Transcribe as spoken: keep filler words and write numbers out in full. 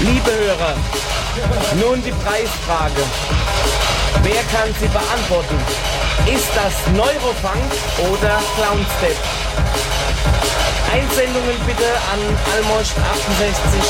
Liebe Hörer, nun die Preisfrage. Wer kann sie beantworten? Ist das Neurofunk oder Clownstep? Einsendungen bitte an almost achtundsechzig